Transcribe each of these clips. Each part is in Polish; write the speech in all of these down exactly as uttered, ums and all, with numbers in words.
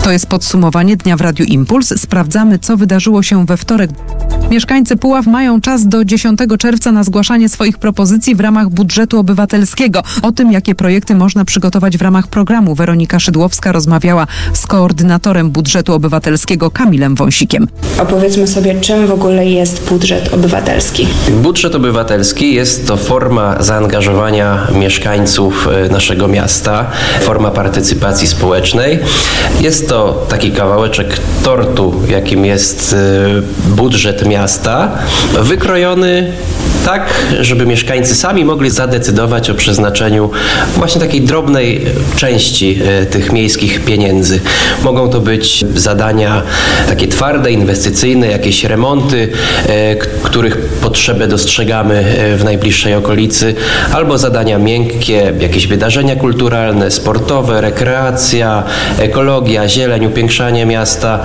To jest podsumowanie dnia w Radiu Impuls. Sprawdzamy, co wydarzyło się we wtorek. Mieszkańcy Puław mają czas do dziesiątego czerwca na zgłaszanie swoich propozycji w ramach budżetu obywatelskiego. O tym, jakie projekty można przygotować w ramach programu, Weronika Szydłowska rozmawiała z koordynatorem budżetu obywatelskiego Kamilem Wąsikiem. Opowiedzmy sobie, czym w ogóle jest budżet obywatelski. Budżet obywatelski jest to forma zaangażowania mieszkańców naszego miasta, forma partycypacji społecznej. Jest to taki kawałeczek tortu, jakim jest budżet miasta, wykrojony tak, żeby mieszkańcy sami mogli zadecydować o przeznaczeniu właśnie takiej drobnej części tych miejskich pieniędzy. Mogą to być zadania takie twarde, inwestycyjne, jakieś remonty, których potrzebę dostrzegamy w najbliższej okolicy, albo zadania miękkie, jakieś wydarzenia kulturalne, sportowe, rekreacja, ekologia, zieleń, upiększanie miasta.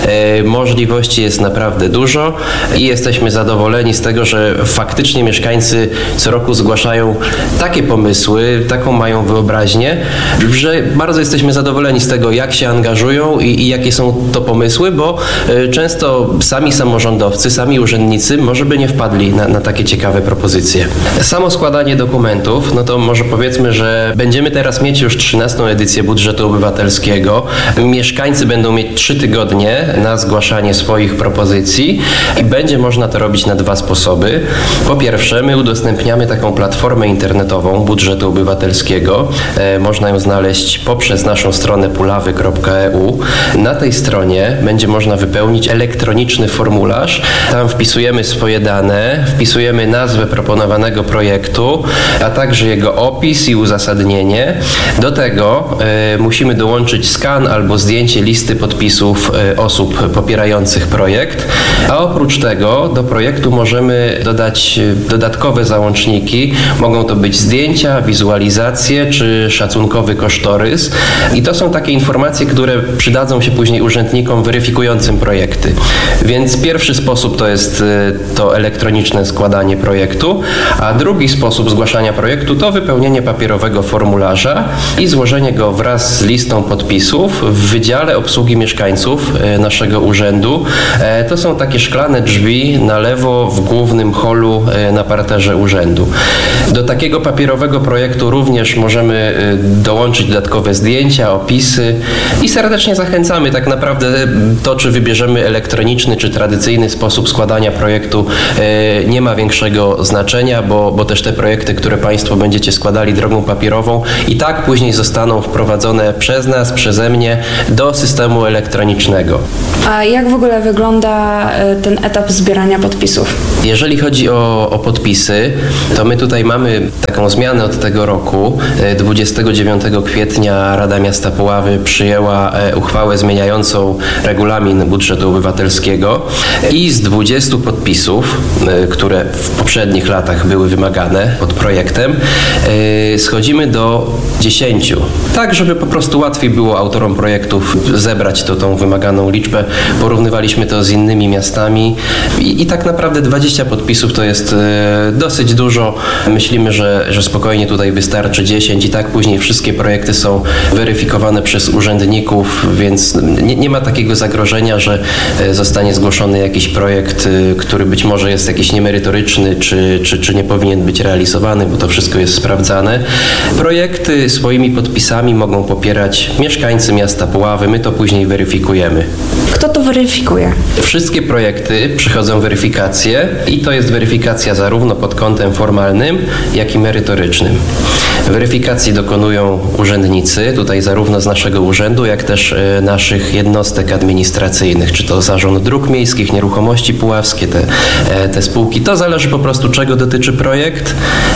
Możliwości jest naprawdę dużo i jesteśmy zadowoleni z tego, że faktycznie mieszkańcy co roku zgłaszają takie pomysły, taką mają wyobraźnię, że bardzo jesteśmy zadowoleni z tego, jak się angażują i, i jakie są to pomysły, bo y, często sami samorządowcy, sami urzędnicy może by nie wpadli na, na takie ciekawe propozycje. Samo składanie dokumentów, no to może powiedzmy, że będziemy teraz mieć już trzynastą edycję budżetu obywatelskiego. Mieszkańcy będą mieć trzy tygodnie na zgłaszanie swoich propozycji i będzie można to robić na dwa sposoby. Po pierwsze, my udostępniamy taką platformę internetową budżetu obywatelskiego. E, można ją znaleźć poprzez naszą stronę pulawy kropka e u. Na tej stronie będzie można wypełnić elektroniczny formularz. Tam wpisujemy swoje dane, wpisujemy nazwę proponowanego projektu, a także jego opis i uzasadnienie. Do tego e, musimy dołączyć skan albo zdjęcie listy podpisów e, osób popierających projekt, a oprócz tego do projektu możemy dodać dodatkowe załączniki. Mogą to być zdjęcia, wizualizacje czy szacunkowy kosztorys. I to są takie informacje, które przydadzą się później urzędnikom weryfikującym projekty. Więc pierwszy sposób to jest to elektroniczne składanie projektu, a drugi sposób zgłaszania projektu to wypełnienie papierowego formularza i złożenie go wraz z listą podpisów w Wydziale Obsługi Mieszkańców naszego urzędu. To są takie szklane drzwi na lewo w głównym holu na parterze urzędu. Do takiego papierowego projektu również możemy dołączyć dodatkowe zdjęcia, opisy i serdecznie zachęcamy. Tak naprawdę to, czy wybierzemy elektroniczny, czy tradycyjny sposób składania projektu, nie ma większego znaczenia, bo, bo też te projekty, które Państwo będziecie składali drogą papierową, i tak później zostaną wprowadzone przez nas, przeze mnie do systemu elektronicznego. A jak w ogóle wygląda ten etap zbierania podpisów? Jeżeli chodzi o, o podpisy, to my tutaj mamy taką zmianę od tego roku. dwudziestego dziewiątego kwietnia Rada Miasta Puławy przyjęła uchwałę zmieniającą regulamin budżetu obywatelskiego i z dwudziestu podpisów, które w poprzednich latach były wymagane pod projektem, schodzimy do dziesięciu. Tak, żeby po prostu łatwiej było autorom projektów zebrać to, tą wymaganą liczbę. Porównywaliśmy to z innymi miastami i, i tak naprawdę dwadzieścia podpisów to jest e, dosyć dużo. Myślimy, że, że spokojnie tutaj wystarczy dziesięć i tak później wszystkie projekty są weryfikowane przez urzędników, więc nie, nie ma takiego zagrożenia, że e, zostanie zgłoszony jakiś projekt, e, który być może jest jakiś niemerytoryczny, czy, czy, czy nie powinien być realizowany, bo to wszystko jest sprawdzane. Projekty swoimi podpisami mogą popierać mieszkańcy miasta Puławy. My to później weryfikujemy. Kto to weryfikuje? Wszystkie projekty przechodzą weryfikację i to jest weryfikacja zarówno pod kątem formalnym, jak i merytorycznym. Weryfikacji dokonują urzędnicy, tutaj zarówno z naszego urzędu, jak też y, naszych jednostek administracyjnych, czy to Zarząd Dróg Miejskich, Nieruchomości Puławskie, te, e, te spółki. To zależy po prostu, czego dotyczy projekt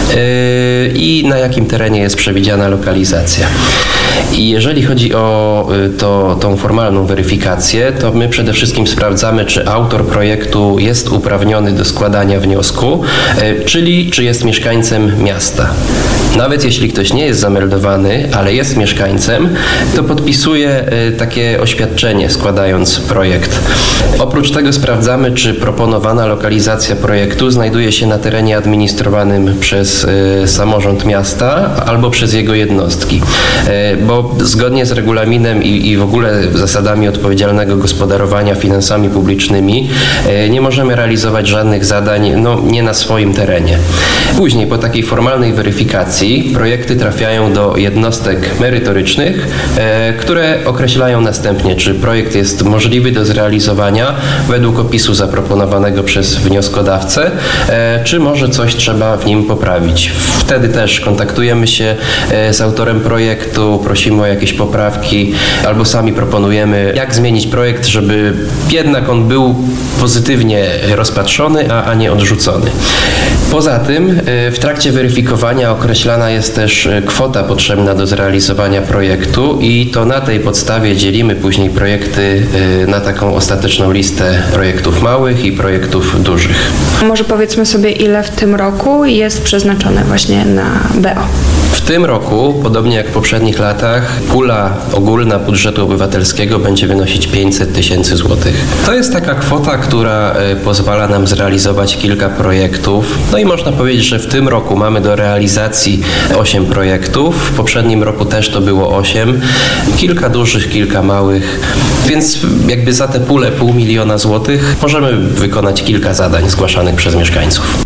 y, i na jakim terenie jest przewidziana lokalizacja. I jeżeli chodzi o y, to, tą formalną weryfikację, to my przede wszystkim sprawdzamy, czy autor projektu jest uprawniony do składania wniosku, y, czyli czy jest mieszkańcem miasta. Nawet jeśli ktoś nie jest zameldowany, ale jest mieszkańcem, to podpisuje y, takie oświadczenie, składając projekt. Oprócz tego sprawdzamy, czy proponowana lokalizacja projektu znajduje się na terenie administrowanym przez y, samorząd miasta albo przez jego jednostki. Y, bo zgodnie z regulaminem i, i w ogóle zasadami odpowiedzialnego gospodarowania finansami publicznymi nie możemy realizować żadnych zadań no, nie na swoim terenie. Później po takiej formalnej weryfikacji projekty trafiają do jednostek merytorycznych, e, które określają następnie, czy projekt jest możliwy do zrealizowania według opisu zaproponowanego przez wnioskodawcę, e, czy może coś trzeba w nim poprawić. Wtedy też kontaktujemy się e, z autorem projektu, prosimy o jakieś poprawki albo sami proponujemy, jak zmienić projekt, żeby jednak on był pozytywnie rozpatrzony, a, a nie odrzucony. Poza tym w trakcie weryfikowania określana jest też kwota potrzebna do zrealizowania projektu i to na tej podstawie dzielimy później projekty na taką ostateczną listę projektów małych i projektów dużych. Może powiedzmy sobie, ile w tym roku jest przeznaczone właśnie na B O. W tym roku, podobnie jak w poprzednich latach, pula ogólna budżetu obywatelskiego będzie wynosić pięćset tysięcy złotych. To jest taka kwota, która pozwala nam zrealizować kilka projektów. No i można powiedzieć, że w tym roku mamy do realizacji osiem projektów. W poprzednim roku też to było osiem. Kilka dużych, kilka małych. Więc jakby za tę pulę pół miliona złotych możemy wykonać kilka zadań zgłaszanych przez mieszkańców.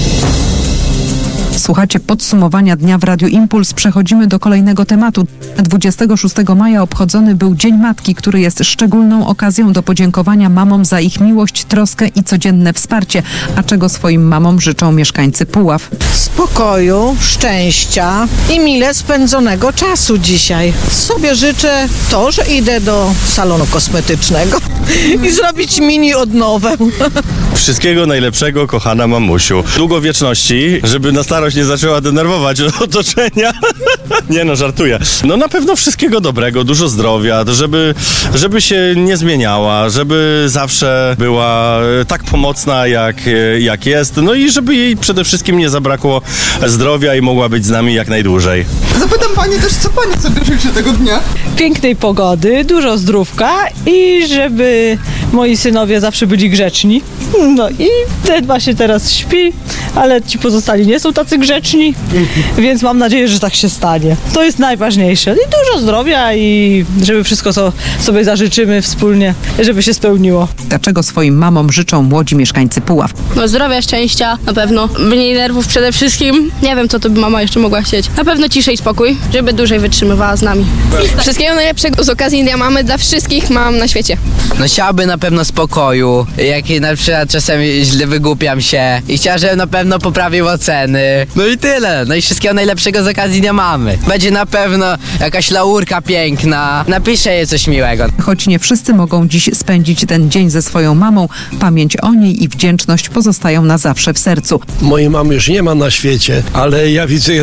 Słuchacie podsumowania dnia w Radiu Impuls. Przechodzimy do kolejnego tematu. dwudziestego szóstego maja obchodzony był Dzień Matki, który jest szczególną okazją do podziękowania mamom za ich miłość, troskę i codzienne wsparcie. A czego swoim mamom życzą mieszkańcy Puław? Spokoju, szczęścia i mile spędzonego czasu dzisiaj. Sobie życzę to, że idę do salonu kosmetycznego i zrobić mini odnowę. Wszystkiego najlepszego, kochana mamusiu. Długowieczności, żeby na starość nie zaczęła denerwować otoczenia. Nie no, żartuję. No na pewno wszystkiego dobrego, dużo zdrowia, żeby, żeby się nie zmieniała, żeby zawsze była tak pomocna, jak, jak jest. No i żeby jej przede wszystkim nie zabrakło zdrowia i mogła być z nami jak najdłużej. Zapytam pani też, co pani sobie życzy tego dnia? Pięknej pogody, dużo zdrówka i żeby moi synowie zawsze byli grzeczni. No i ten właśnie teraz śpi, ale ci pozostali nie są tacy grzeczni, więc mam nadzieję, że tak się stanie. To jest najważniejsze. I dużo zdrowia i żeby wszystko, co sobie zażyczymy wspólnie, żeby się spełniło. Dlaczego swoim mamom życzą młodzi mieszkańcy Puław? No zdrowia, szczęścia, na pewno. Mniej nerwów przede wszystkim. Nie wiem, co to by mama jeszcze mogła chcieć. Na pewno ciszej i spokój, żeby dłużej wytrzymywała z nami. Wszystkiego najlepszego z okazji Dnia Mamy dla wszystkich mam na świecie. No chciałabym na pewno spokoju, jak na przykład czasem źle wygłupiam się i chciałbym, żebym na pewno poprawił oceny. No i tyle. No i wszystkiego najlepszego z okazji Dnia Mamy. Będzie na pewno jakaś laurka piękna. Napiszę jej coś miłego. Choć nie wszyscy mogą dziś spędzić ten dzień ze swoją mamą, pamięć o niej i wdzięczność pozostają na zawsze w sercu. Mojej mamy już nie ma na świecie, ale ja widzę ją